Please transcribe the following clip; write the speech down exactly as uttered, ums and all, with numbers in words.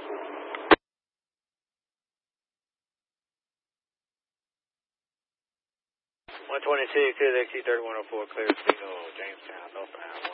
one twenty-two, clear the X C thirty-one oh four, clear signal, Jamestown, northbound.